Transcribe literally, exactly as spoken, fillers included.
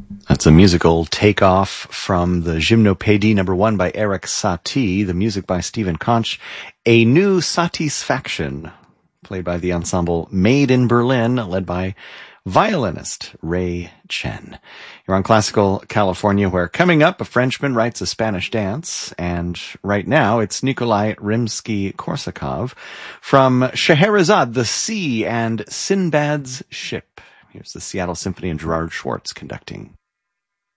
That's a musical takeoff from the Gymnopédie number one by Eric Satie, the music by Stephen Conch, a new Satisfaction, played by the ensemble Made in Berlin, led by violinist Ray Chen. You're on Classical California, where coming up, a Frenchman writes a Spanish dance, and right now it's Nikolai Rimsky-Korsakov from Scheherazade, the Sea, and Sinbad's Ship. Here's the Seattle Symphony and Gerard Schwartz conducting.